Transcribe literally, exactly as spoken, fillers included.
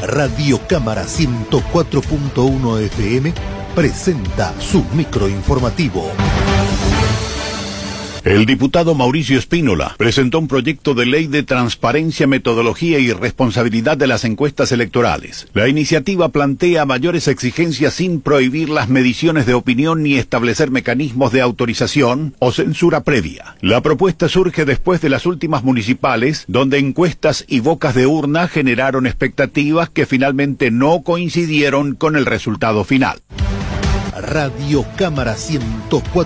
Radio Cámara ciento cuatro punto uno F M presenta su microinformativo. El diputado Mauricio Spínola presentó un proyecto de ley de transparencia, metodología y responsabilidad de las encuestas electorales. La iniciativa plantea mayores exigencias sin prohibir las mediciones de opinión ni establecer mecanismos de autorización o censura previa. La propuesta surge después de las últimas municipales, donde encuestas y bocas de urna generaron expectativas que finalmente no coincidieron con el resultado final. Radio Cámara ciento cuatro